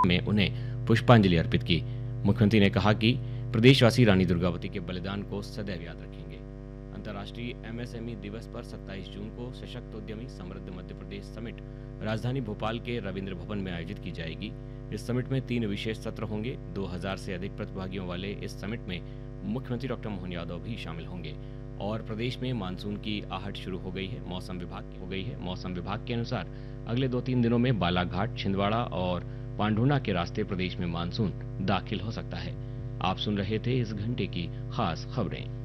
में उन्हें पुष्पांजलि अर्पित की। मुख्यमंत्री ने कहा कि प्रदेशवासी रानी दुर्गावती के बलिदान को सदैव याद रखेंगे। अंतर्राष्ट्रीय एमएसएमई दिवस पर 27 जून को सशक्त उद्यमी समृद्ध मध्य प्रदेश समिट राजधानी भोपाल के रविंद्र भवन में आयोजित की जाएगी। इस समिट में 3 विशेष सत्र होंगे। 2000 से अधिक प्रतिभागियों वाले इस समिट में मुख्यमंत्री डॉक्टर मोहन यादव भी शामिल होंगे। और प्रदेश में मानसून की आहट शुरू हो गई है। मौसम विभाग के अनुसार अगले 2-3 दिनों में बालाघाट, छिंदवाड़ा और पांढुर्णा के रास्ते प्रदेश में मानसून दाखिल हो सकता है। आप सुन रहे थे इस घंटे की खास खबरें।